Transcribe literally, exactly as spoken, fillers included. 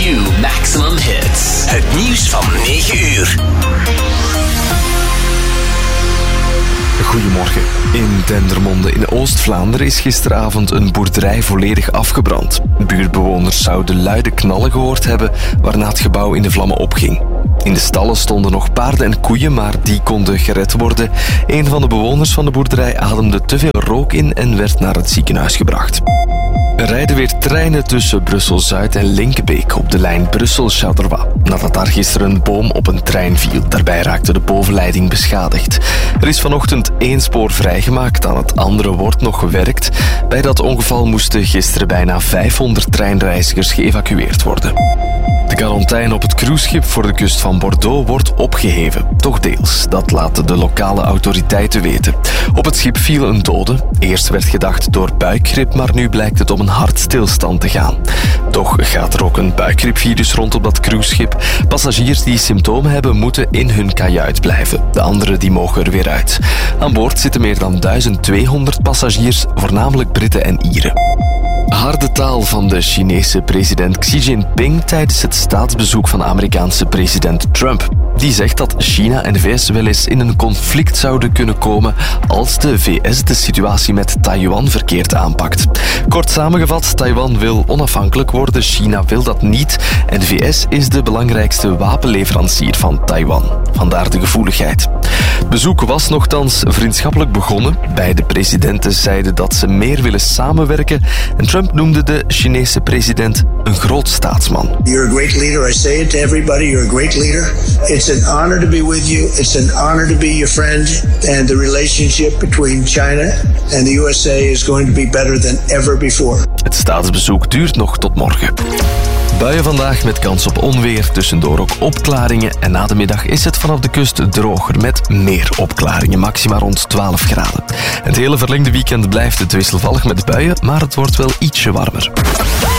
Q Maximum Hits. Het nieuws van negen uur. Goedemorgen. In Dendermonde in Oost-Vlaanderen is gisteravond een boerderij volledig afgebrand. Buurtbewoners zouden luide knallen gehoord hebben, waarna het gebouw in de vlammen opging. In de stallen stonden nog paarden en koeien, maar die konden gered worden. Een van de bewoners van de boerderij ademde te veel rook in en werd naar het ziekenhuis gebracht. Er rijden weer treinen tussen Brussel-Zuid en Linkebeek op de lijn Brussel-Charleroi, nadat daar gisteren een boom op een trein viel. Daarbij raakte de bovenleiding beschadigd. Er is vanochtend één spoor vrijgemaakt, aan het andere wordt nog gewerkt. Bij dat ongeval moesten gisteren bijna vijfhonderd treinreizigers geëvacueerd worden. De quarantaine op het cruiseschip voor de kust van Bordeaux wordt opgeheven. Toch deels, dat laten de lokale autoriteiten weten. Op het schip viel een dode. Eerst werd gedacht door buikgriep, maar nu blijkt het om een hartstilstand te gaan. Toch gaat er ook een buikgriepvirus rond op dat cruiseschip. Passagiers die symptomen hebben, moeten in hun kajuit blijven. De anderen die mogen er weer uit. Aan boord zitten meer dan duizend tweehonderd passagiers, voornamelijk Britten en Ieren. Harde taal van de Chinese president Xi Jinping tijdens het staatsbezoek van Amerikaanse president Trump. Die zegt dat China en de V S wel eens in een conflict zouden kunnen komen als de V S de situatie met Taiwan verkeerd aanpakt. Kort samengevat, Taiwan wil onafhankelijk worden, China wil dat niet en de V S is de belangrijkste wapenleverancier van Taiwan. Vandaar de gevoeligheid. Het bezoek was nochtans vriendschappelijk begonnen. Beide presidenten zeiden dat ze meer willen samenwerken en Trump noemde de Chinese president een groot staatsman. You're a great leader. I say it to everybody. You're a great leader. It's an honor to be with you. It's an honor to be your friend. And the relationship between China and the U S A is going to be better than ever before. Het staatsbezoek duurt nog tot morgen. Buien vandaag met kans op onweer, tussendoor ook opklaringen en na de middag is het vanaf de kust droger met meer opklaringen, maxima rond twaalf graden. Het hele verlengde weekend blijft het wisselvallig met buien, maar het wordt wel ietsje warmer.